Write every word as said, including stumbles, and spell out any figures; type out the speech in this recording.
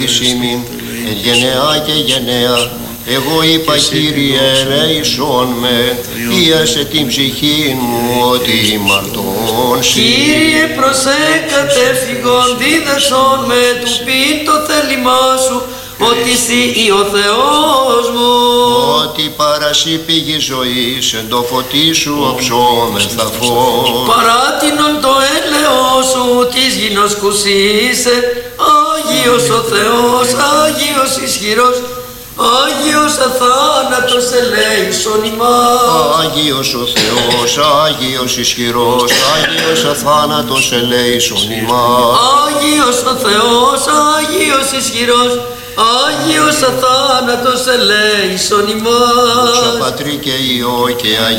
βοήθησή μην, εν γενεά και γενναία. Εγώ είπα, Κύριε, ελέησον με, ίασε την ψυχή μου ότι ημαρτών. Κύριε, προσέ κατέφυγον, δίδεσον με του πειν το θέλημά σου, ότι εσύ ο Θεός μου. Ότι παρασύ πηγή ζωής, εν το φωτί σου οψόμεθα φως. Παράτινον το έλεος σου της γινός κουσίσε, Άγιος ο Θεός, Άγιος ισχυρός, Άγιος αθάνατος ελέησον ημάς. Άγιος ο Θεός, Άγιος ισχυρός, Άγιος αθάνατος ελέησον ημάς. Άγιος ο Θεός, Άγιος ισχυρός, Άγιος αθάνατος ελέησον ημάς. Δόξα Πατρί και Υιό και Αγία